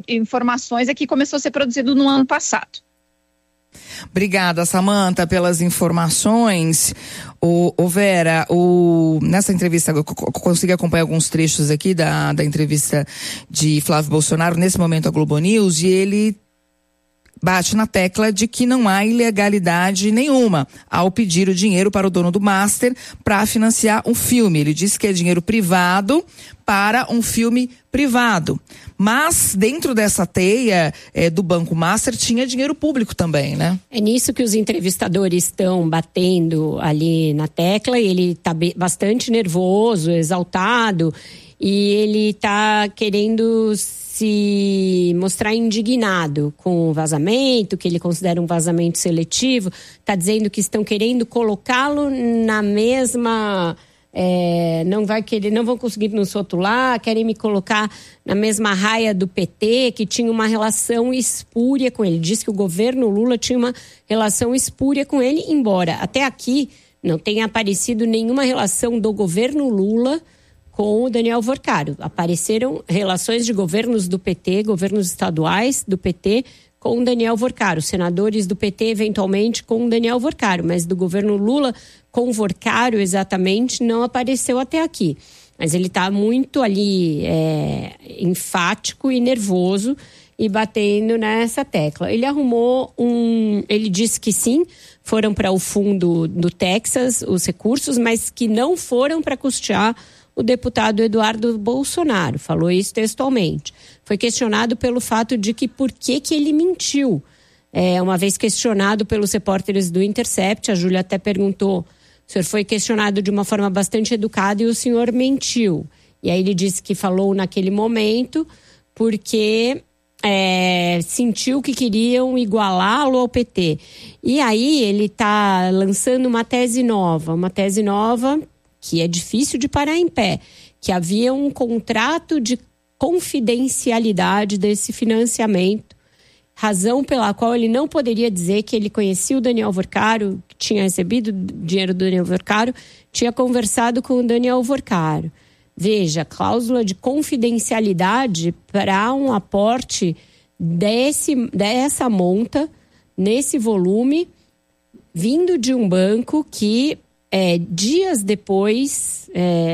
informações é que começou a ser produzido no ano passado. Obrigada, Samantha, pelas informações. Vera, nessa entrevista, eu consegui acompanhar alguns trechos aqui da entrevista de Flávio Bolsonaro, nesse momento a Globo News, e ele bate na tecla de que não há ilegalidade nenhuma ao pedir o dinheiro para o dono do Master para financiar um filme. Ele disse que é dinheiro privado para um filme privado. Mas dentro dessa teia do Banco Master tinha dinheiro público também, né? É nisso que os entrevistadores estão batendo ali na tecla, e ele está bastante nervoso, exaltado, e ele está querendo se mostrar indignado com o vazamento, que ele considera um vazamento seletivo. Está dizendo que estão querendo colocá-lo na mesma... não vão conseguir nos rotular, querem me colocar na mesma raia do PT, que tinha uma relação espúria com ele. Diz que o governo Lula tinha uma relação espúria com ele, embora até aqui não tenha aparecido nenhuma relação do governo Lula com o Daniel Vorcaro. Apareceram relações de governos do PT, governos estaduais do PT, com o Daniel Vorcaro, senadores do PT eventualmente com o Daniel Vorcaro, mas do governo Lula com o Vorcaro exatamente não apareceu até aqui. Mas ele está muito ali enfático e nervoso e batendo nessa tecla. Ele ele disse que sim, foram para o fundo do Texas os recursos, mas que não foram para custear o deputado Eduardo Bolsonaro. Falou isso textualmente. Foi questionado pelo fato de que por que ele mentiu. Uma vez questionado pelos repórteres do Intercept, a Júlia até perguntou: o senhor foi questionado de uma forma bastante educada e o senhor mentiu. E aí ele disse que falou naquele momento porque sentiu que queriam igualá-lo ao PT. E aí ele está lançando uma tese nova que é difícil de parar em pé, que havia um contrato de confidencialidade desse financiamento, razão pela qual ele não poderia dizer que ele conhecia o Daniel Vorcaro, que tinha recebido dinheiro do Daniel Vorcaro, tinha conversado com o Daniel Vorcaro. Veja, cláusula de confidencialidade para um aporte dessa monta, nesse volume, vindo de um banco que dias depois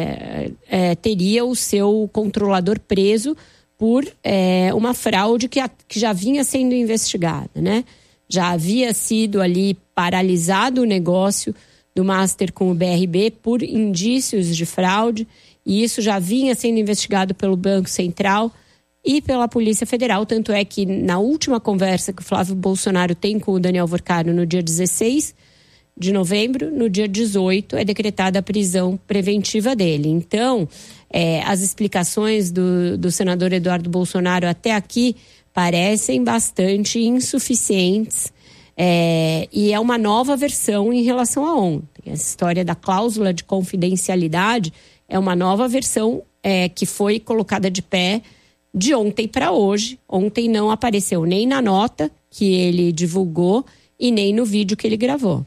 teria o seu controlador preso por uma fraude que já vinha sendo investigada, né? Já havia sido ali paralisado o negócio do Master com o BRB por indícios de fraude, e isso já vinha sendo investigado pelo Banco Central e pela Polícia Federal. Tanto é que na última conversa que o Flávio Bolsonaro tem com o Daniel Vorcaro no dia 16 de novembro, no dia 18 é decretada a prisão preventiva dele. Então, as explicações do senador Eduardo Bolsonaro até aqui parecem bastante insuficientes, e é uma nova versão em relação a ontem. Essa história da cláusula de confidencialidade é uma nova versão que foi colocada de pé de ontem para hoje. Ontem não apareceu nem na nota que ele divulgou e nem no vídeo que ele gravou.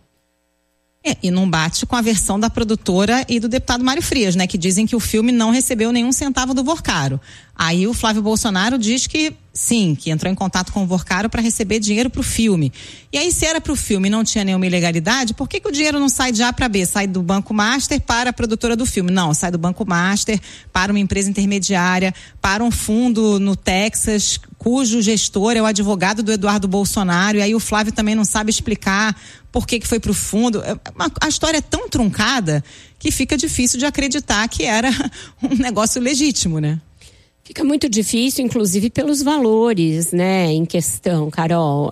E não bate com a versão da produtora e do deputado Mário Frias, né? Que dizem que o filme não recebeu nenhum centavo do Vorcaro. Aí o Flávio Bolsonaro diz que sim, que entrou em contato com o Vorcaro para receber dinheiro para o filme. E aí, se era para o filme e não tinha nenhuma ilegalidade, por que o dinheiro não sai de A para B? Sai do Banco Master para a produtora do filme? Não, sai do Banco Master para uma empresa intermediária, para um fundo no Texas, cujo gestor é o advogado do Eduardo Bolsonaro. E aí o Flávio também não sabe explicar por que foi para o fundo. A história é tão truncada que fica difícil de acreditar que era um negócio legítimo, né? Fica muito difícil, inclusive pelos valores, né, em questão, Carol.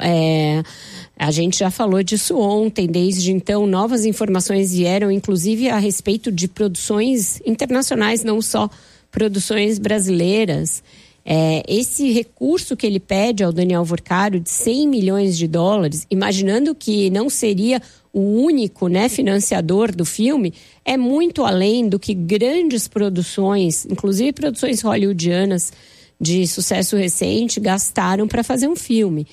A gente já falou disso ontem. Desde então, novas informações vieram, inclusive a respeito de produções internacionais, não só produções brasileiras. Esse recurso que ele pede ao Daniel Vorcaro de 100 milhões de dólares, imaginando que não seria o único, né, financiador do filme, é muito além do que grandes produções, inclusive produções hollywoodianas de sucesso recente, gastaram para fazer um filme.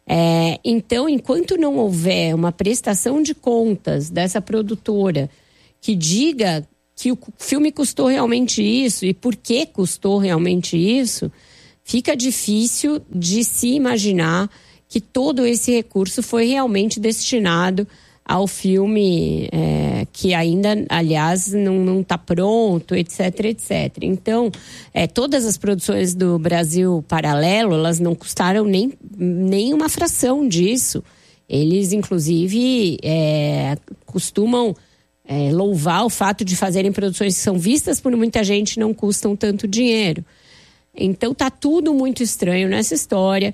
Então, enquanto não houver uma prestação de contas dessa produtora que diga que o filme custou realmente isso e por que custou realmente isso, fica difícil de se imaginar que todo esse recurso foi realmente destinado ao filme, que ainda, aliás, não está pronto, etc, etc. Então, todas as produções do Brasil Paralelo, elas não custaram nem uma fração disso. Eles, inclusive, costumam louvar o fato de fazerem produções que são vistas por muita gente e não custam tanto dinheiro. Então, tá tudo muito estranho nessa história.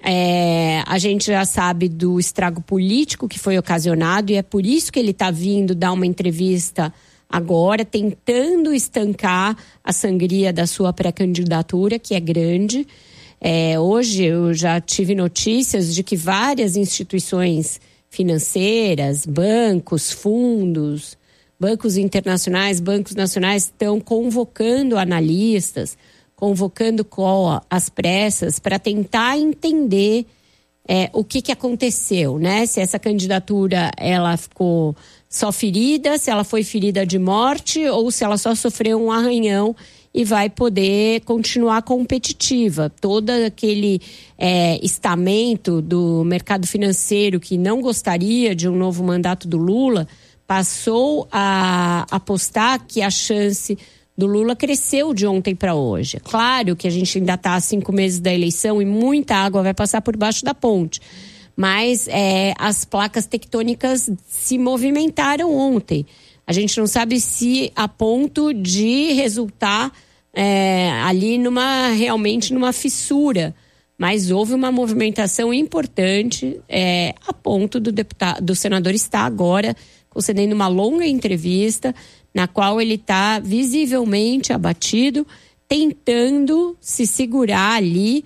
A gente já sabe do estrago político que foi ocasionado e é por isso que ele está vindo dar uma entrevista agora, tentando estancar a sangria da sua pré-candidatura, que é grande. Hoje eu já tive notícias de que várias instituições financeiras, bancos, fundos, bancos internacionais, bancos nacionais estão convocando analistas, convocando às pressas para tentar entender o que aconteceu, né? Se essa candidatura ela ficou só ferida, se ela foi ferida de morte ou se ela só sofreu um arranhão e vai poder continuar competitiva. Todo aquele estamento do mercado financeiro que não gostaria de um novo mandato do Lula passou a apostar que a chance do Lula cresceu de ontem para hoje. Claro que a gente ainda está a 5 meses da eleição e muita água vai passar por baixo da ponte. Mas as placas tectônicas se movimentaram ontem. A gente não sabe se a ponto de resultar ali realmente numa fissura. Mas houve uma movimentação importante a ponto do senador estar agora concedendo uma longa entrevista na qual ele está visivelmente abatido, tentando se segurar ali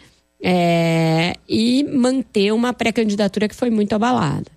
e manter uma pré-candidatura que foi muito abalada.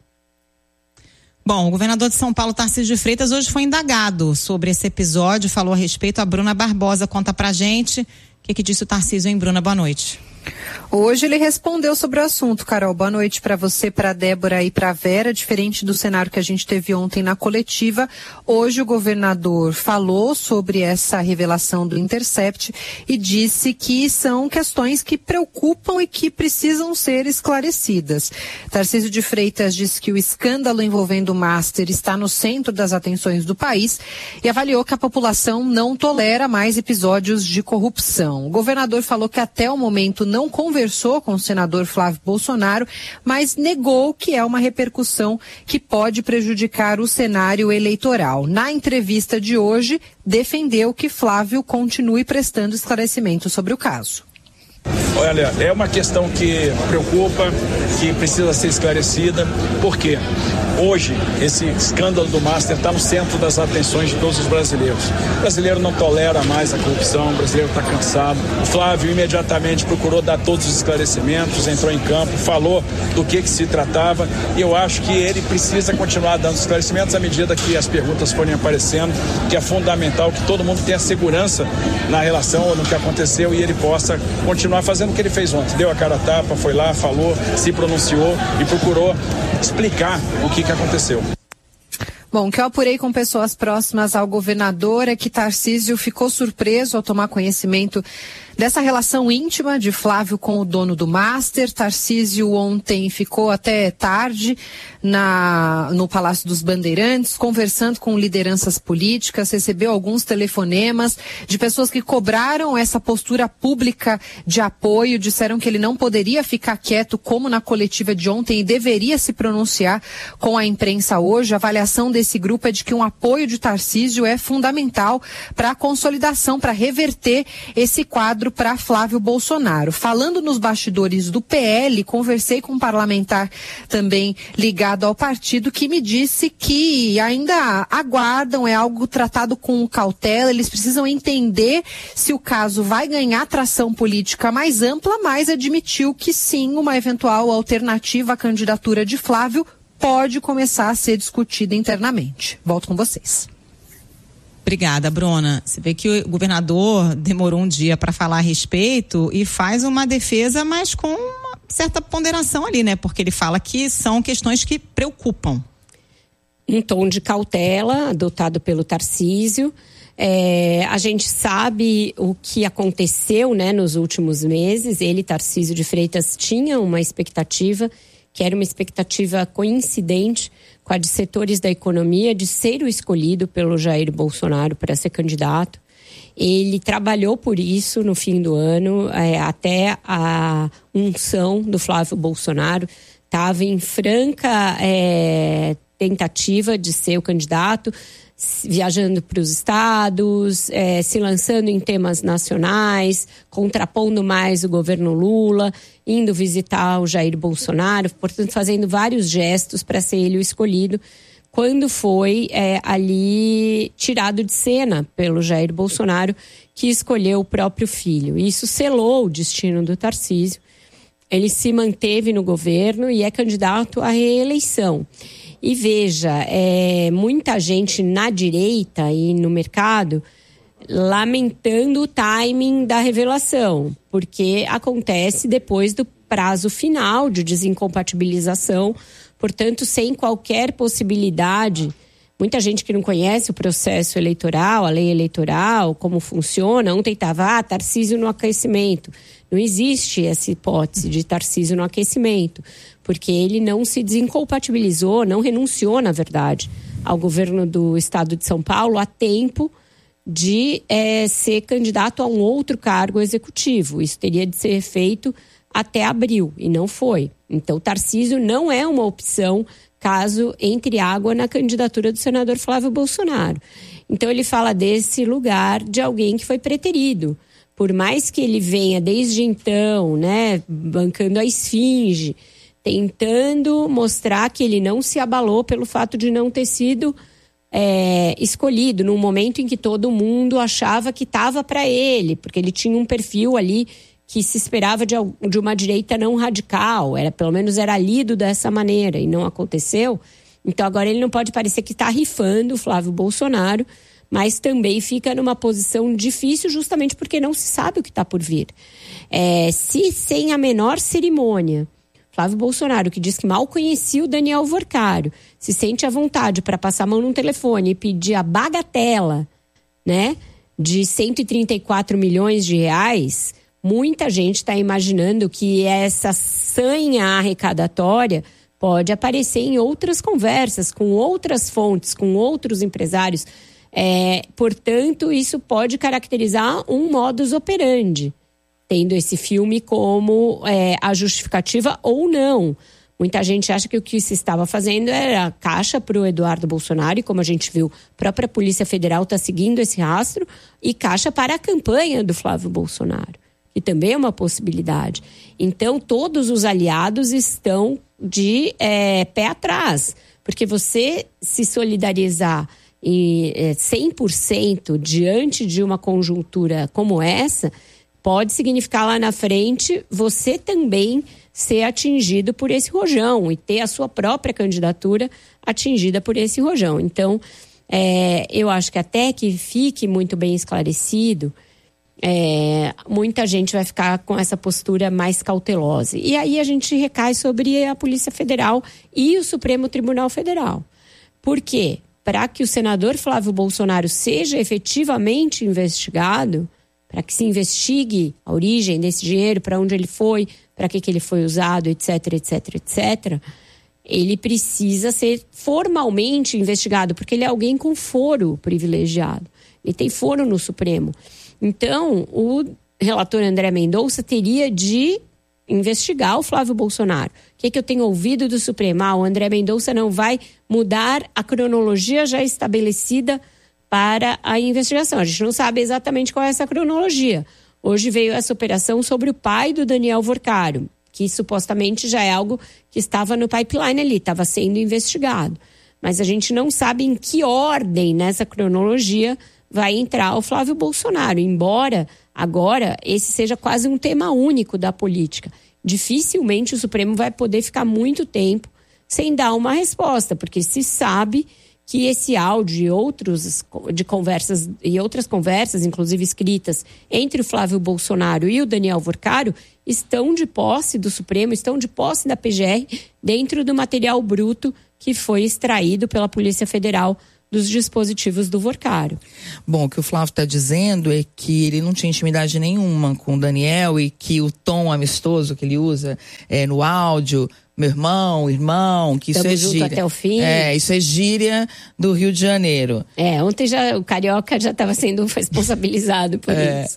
Bom, o governador de São Paulo, Tarcísio de Freitas, hoje foi indagado sobre esse episódio, falou a respeito. A Bruna Barbosa conta pra gente o que disse o Tarcísio, hein, Bruna? Boa noite. Hoje ele respondeu sobre o assunto, Carol. Boa noite para você, para Débora e para Vera. Diferente do cenário que a gente teve ontem na coletiva, hoje o governador falou sobre essa revelação do Intercept e disse que são questões que preocupam e que precisam ser esclarecidas. Tarcísio de Freitas disse que o escândalo envolvendo o Master está no centro das atenções do país e avaliou que a população não tolera mais episódios de corrupção. O governador falou que até o momento não conversou com o senador Flávio Bolsonaro, mas negou que é uma repercussão que pode prejudicar o cenário eleitoral. Na entrevista de hoje, defendeu que Flávio continue prestando esclarecimento sobre o caso. Olha, é uma questão que preocupa, que precisa ser esclarecida, porque hoje esse escândalo do Master está no centro das atenções de todos os brasileiros. O brasileiro não tolera mais a corrupção, o brasileiro está cansado. O Flávio imediatamente procurou dar todos os esclarecimentos, entrou em campo, falou do que se tratava, e eu acho que ele precisa continuar dando esclarecimentos à medida que as perguntas forem aparecendo, que é fundamental que todo mundo tenha segurança na relação ou no que aconteceu e ele possa continuar fazendo o que ele fez ontem. Deu a cara a tapa, foi lá, falou, se pronunciou e procurou explicar o que aconteceu. Bom, o que eu apurei com pessoas próximas ao governador é que Tarcísio ficou surpreso ao tomar conhecimento dessa relação íntima de Flávio com o dono do Master. Tarcísio ontem ficou até tarde no Palácio dos Bandeirantes, conversando com lideranças políticas, recebeu alguns telefonemas de pessoas que cobraram essa postura pública de apoio, disseram que ele não poderia ficar quieto como na coletiva de ontem e deveria se pronunciar com a imprensa hoje. A avaliação desse grupo é de que um apoio de Tarcísio é fundamental para a consolidação, para reverter esse quadro para Flávio Bolsonaro. Falando nos bastidores do PL, conversei com um parlamentar também ligado ao partido que me disse que ainda aguardam, é algo tratado com cautela, eles precisam entender se o caso vai ganhar tração política mais ampla, mas admitiu que sim, uma eventual alternativa à candidatura de Flávio pode começar a ser discutida internamente. Volto com vocês. Obrigada, Bruna. Você vê que o governador demorou um dia para falar a respeito e faz uma defesa, mas com uma certa ponderação ali, né? Porque ele fala que são questões que preocupam. Um tom de cautela adotado pelo Tarcísio. A gente sabe o que aconteceu, né, nos últimos meses. Ele, Tarcísio de Freitas, tinha uma expectativa, que era uma expectativa coincidente com a de setores da economia, de ser o escolhido pelo Jair Bolsonaro para ser candidato. Ele trabalhou por isso no fim do ano, até a unção do Flávio Bolsonaro. Estava em franca tentativa de ser o candidato, viajando para os estados, se lançando em temas nacionais, contrapondo mais o governo Lula, indo visitar o Jair Bolsonaro, portanto fazendo vários gestos para ser ele o escolhido, quando foi ali tirado de cena pelo Jair Bolsonaro, que escolheu o próprio filho. Isso selou o destino do Tarcísio. Ele se manteve no governo e é candidato à reeleição. E veja, muita gente na direita e no mercado lamentando o timing da revelação, porque acontece depois do prazo final de desincompatibilização, portanto, sem qualquer possibilidade. Muita gente que não conhece o processo eleitoral, a lei eleitoral, como funciona, ontem estava, Tarcísio no aquecimento. Não existe essa hipótese de Tarcísio no aquecimento, porque ele não se desincompatibilizou, não renunciou, na verdade, ao governo do estado de São Paulo a tempo de ser candidato a um outro cargo executivo. Isso teria de ser feito até abril, e não foi. Então, Tarcísio não é uma opção caso entre água na candidatura do senador Flávio Bolsonaro. Então, ele fala desse lugar de alguém que foi preterido. Por mais que ele venha desde então, né, bancando a esfinge, tentando mostrar que ele não se abalou pelo fato de não ter sido escolhido num momento em que todo mundo achava que estava para ele, porque ele tinha um perfil ali que se esperava de uma direita não radical, pelo menos era lido dessa maneira, e não aconteceu. Então agora ele não pode parecer que está rifando o Flávio Bolsonaro, mas também fica numa posição difícil justamente porque não se sabe o que está por vir. Se sem a menor cerimônia, Flávio Bolsonaro, que diz que mal conhecia o Daniel Worcário, se sente à vontade para passar a mão num telefone e pedir a bagatela, né, de 134 milhões de reais, muita gente está imaginando que essa sanha arrecadatória pode aparecer em outras conversas, com outras fontes, com outros empresários. Portanto, isso pode caracterizar um modus operandi, tendo esse filme como a justificativa ou não. Muita gente acha que o que se estava fazendo era caixa para o Eduardo Bolsonaro, e como a gente viu, a própria Polícia Federal está seguindo esse rastro, e caixa para a campanha do Flávio Bolsonaro, que também é uma possibilidade. Então, todos os aliados estão de pé atrás, porque você se solidarizar 100% diante de uma conjuntura como essa, pode significar lá na frente você também ser atingido por esse rojão e ter a sua própria candidatura atingida por esse rojão. Então, eu acho que até que fique muito bem esclarecido, muita gente vai ficar com essa postura mais cautelosa. E aí a gente recai sobre a Polícia Federal e o Supremo Tribunal Federal. Por quê? Para que o senador Flávio Bolsonaro seja efetivamente investigado, para que se investigue a origem desse dinheiro, para onde ele foi, para que ele foi usado, etc, etc, etc, ele precisa ser formalmente investigado, porque ele é alguém com foro privilegiado. Ele tem foro no Supremo. Então, o relator André Mendonça teria de investigar o Flávio Bolsonaro. O que eu tenho ouvido do Supremo? O André Mendonça não vai mudar a cronologia já estabelecida para a investigação. A gente não sabe exatamente qual é essa cronologia. Hoje veio essa operação sobre o pai do Daniel Worcário, que supostamente já é algo que estava no pipeline ali, estava sendo investigado. Mas a gente não sabe em que ordem nessa cronologia vai entrar o Flávio Bolsonaro, embora agora esse seja quase um tema único da política. Dificilmente o Supremo vai poder ficar muito tempo sem dar uma resposta, porque se sabe que esse áudio e outras conversas, inclusive escritas, entre o Flávio Bolsonaro e o Daniel Worcário, estão de posse do Supremo, estão de posse da PGR, dentro do material bruto que foi extraído pela Polícia Federal dos dispositivos do Vorcaro. Bom, o que o Flávio está dizendo é que ele não tinha intimidade nenhuma com o Daniel e que o tom amistoso que ele usa no áudio, meu irmão, que isso é gíria. Até o fim. Isso é gíria do Rio de Janeiro. Ontem o Carioca já estava sendo responsabilizado por isso.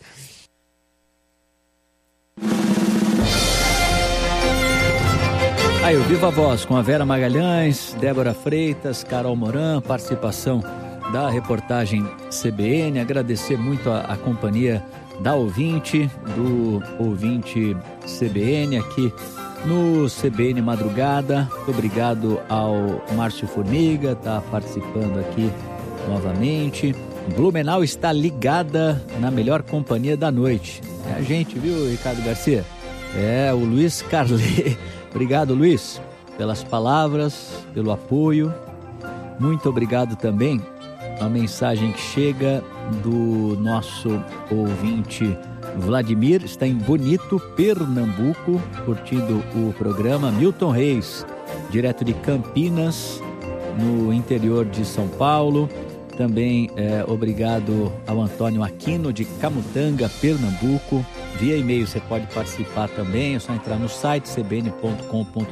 Aí o Viva Voz com a Vera Magalhães, Débora Freitas, Carol Moran, participação da reportagem CBN, agradecer muito a companhia da ouvinte, do ouvinte CBN aqui no CBN Madrugada. Muito obrigado ao Márcio Formiga, tá participando aqui novamente. Blumenau está ligada na melhor companhia da noite. É a gente, viu, Ricardo Garcia? O Luiz Carlê. Obrigado, Luiz, pelas palavras, pelo apoio. Muito obrigado também a mensagem que chega do nosso ouvinte Vladimir, está em Bonito, Pernambuco, curtindo o programa. Milton Reis, direto de Campinas, no interior de São Paulo. Também obrigado ao Antônio Aquino, de Camutanga, Pernambuco. Via e-mail você pode participar também, é só entrar no site cbn.com.br,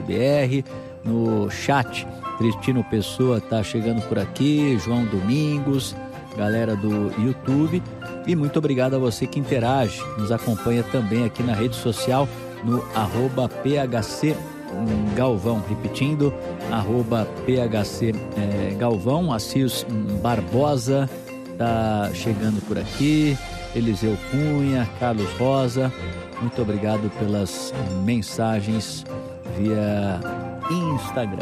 no chat. Cristino Pessoa está chegando por aqui, João Domingos, galera do YouTube. E muito obrigado a você que interage, nos acompanha também aqui na rede social, no @PHC Galvão, repetindo, @PHC Galvão. Assis Barbosa está chegando por aqui, Eliseu Cunha, Carlos Rosa, muito obrigado pelas mensagens via Instagram.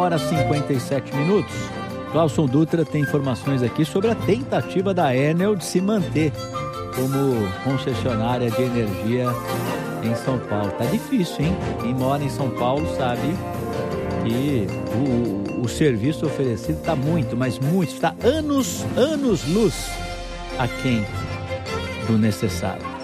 1h57. Clauson Dutra tem informações aqui sobre a tentativa da Enel de se manter como concessionária de energia em São Paulo. Tá difícil, hein? Quem mora em São Paulo sabe que o serviço oferecido está muito, mas muito, está anos-luz aquém do necessário.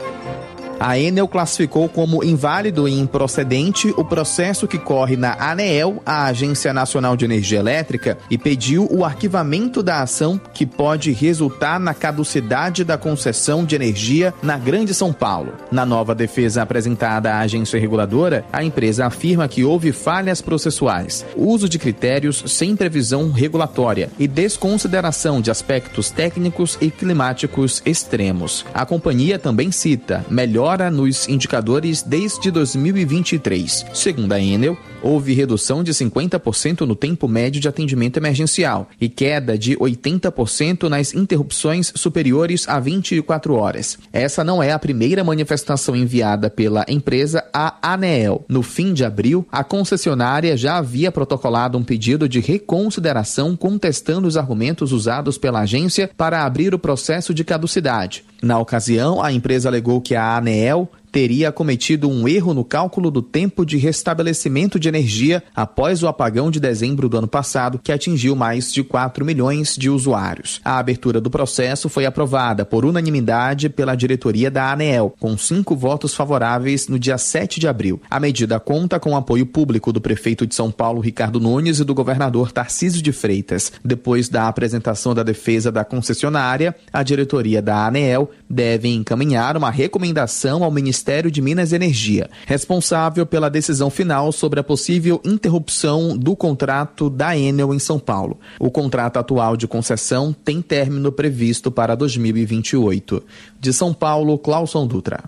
A Enel classificou como inválido e improcedente o processo que corre na ANEEL, a Agência Nacional de Energia Elétrica, e pediu o arquivamento da ação que pode resultar na caducidade da concessão de energia na Grande São Paulo. Na nova defesa apresentada à agência reguladora, a empresa afirma que houve falhas processuais, uso de critérios sem previsão regulatória e desconsideração de aspectos técnicos e climáticos extremos. A companhia também cita melhora nos indicadores desde 2023. Segundo a Enel, houve redução de 50% no tempo médio de atendimento emergencial e queda de 80% nas interrupções superiores a 24 horas. Essa não é a primeira manifestação enviada pela empresa à ANEEL. No fim de abril, a concessionária já havia protocolado um pedido de reconsideração contestando os argumentos usados pela agência para abrir o processo de caducidade. Na ocasião, a empresa alegou que a ANEEL teria cometido um erro no cálculo do tempo de restabelecimento de energia após o apagão de dezembro do ano passado, que atingiu mais de 4 milhões de usuários. A abertura do processo foi aprovada por unanimidade pela diretoria da ANEEL, com 5 votos favoráveis no dia 7 de abril. A medida conta com o apoio público do prefeito de São Paulo, Ricardo Nunes, e do governador Tarcísio de Freitas. Depois da apresentação da defesa da concessionária, a diretoria da ANEEL deve encaminhar uma recomendação ao Ministério de Minas e Energia, responsável pela decisão final sobre a possível interrupção do contrato da Enel em São Paulo. O contrato atual de concessão tem término previsto para 2028. De São Paulo, Clauson Dutra.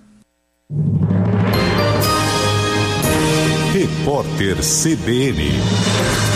Repórter CBN.